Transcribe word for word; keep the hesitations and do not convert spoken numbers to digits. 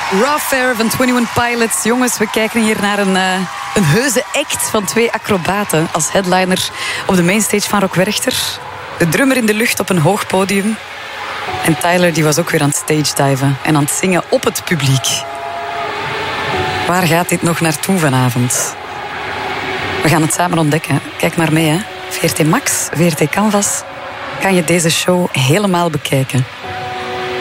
Raw Fair van eenentwintig Pilots. Jongens, we kijken hier naar een, uh, een heuse act van twee acrobaten als headliner op de mainstage van Rock Werchter. De drummer in de lucht op een hoog podium. En Tyler die was ook weer aan het stage diven en aan het zingen op het publiek. Waar gaat dit nog naartoe vanavond? We gaan het samen ontdekken. Kijk maar mee, hè. V R T Max, V R T Canvas. Kan je deze show helemaal bekijken.